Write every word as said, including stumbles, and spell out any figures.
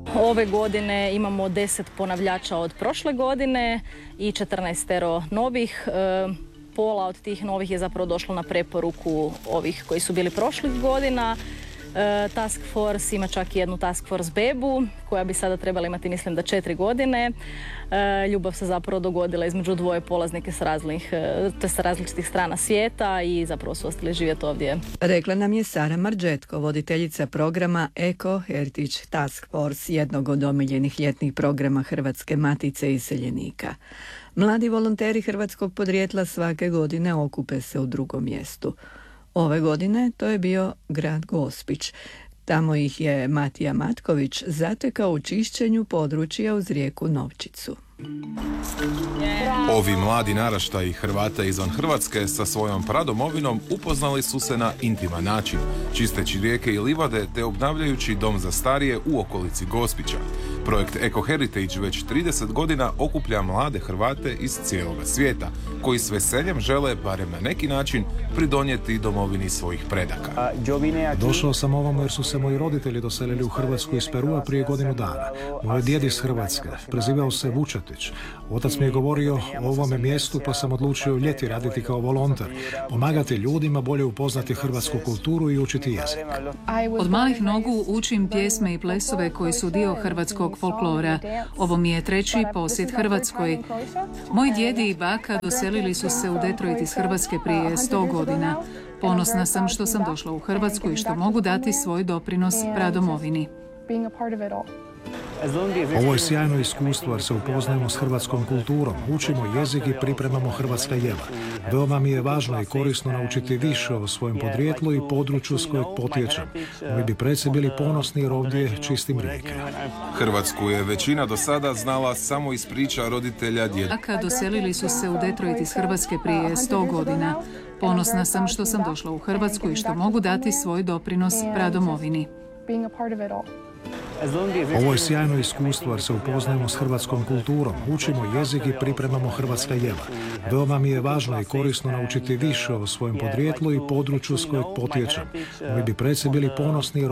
Ove godine imamo deset ponavljača od prošle godine i četrnaest novih. Pola od tih novih je zapravo došlo na preporuku ovih koji su bili prošlih godina. Task Force ima čak i jednu Task Force bebu koja bi sada trebala imati, mislim da četiri godine. Ljubav se zapravo dogodila između dvoje polaznike s različitih, s različitih strana svijeta i zapravo su ostali živjeti ovdje. Rekla nam je Sara Marđetko, voditeljica programa Eco Heritage Task Force, jednog od omiljenih ljetnih programa Hrvatske matice iseljenika. Mladi volonteri hrvatskog podrijetla svake godine okupe se u drugom mjestu. Ove godine to je bio grad Gospić. Tamo ih je Matija Matković zatekao u čišćenju područja uz rijeku Novčicu. Ovi mladi naraštaji Hrvata izvan Hrvatske sa svojom pradomovinom upoznali su se na intiman način, čisteći rijeke i livade te obnavljajući dom za starije u okolici Gospića. Projekt Eco Heritage već trideset godina okuplja mlade Hrvate iz cijeloga svijeta, koji s veseljem žele, barem na neki način, pridonijeti domovini svojih predaka. Došao sam ovamo jer su se moji roditelji doselili u Hrvatsku iz Perua prije godinu dana. Moj djed iz Hrvatske, prezivao se Vučetić. Otac mi je govorio o ovome mjestu pa sam odlučio ljeti raditi kao volonter, pomagati ljudima bolje upoznati hrvatsku kulturu i učiti jezik. Od malih nogu učim pjesme i plesove koji su dio hrvatskog folklora. Ovo mi je treći posjet Hrvatskoj. Moji djedi i baka doselili su se u Detroit iz Hrvatske prije sto godina. Ponosna sam što sam došla u Hrvatsku i što mogu dati svoj doprinos pradomovini. Ovo je sjajno iskustvo jer se upoznajemo s hrvatskom kulturom, učimo jezik i pripremamo hrvatska jela. Veoma mi je važno i korisno naučiti više o svojem podrijetlu i području s kojeg potječem. Mi bi preci bili ponosni jer ovdje čistim rijeke. Hrvatsku je većina do sada znala samo iz priča roditelja djeda. Doselili su se u Detroit iz Hrvatske prije sto godina. Ponosna sam što sam došla u Hrvatsku i što mogu dati svoj doprinos pradomovini. Ovo je sjajno iskustvo jer se upoznajemo s hrvatskom kulturom, učimo jezik i pripremamo hrvatska jela. Veoma mi je važno i korisno naučiti više o svojem podrijetlu i području s kojeg potječem. Mi bi preci bili ponosni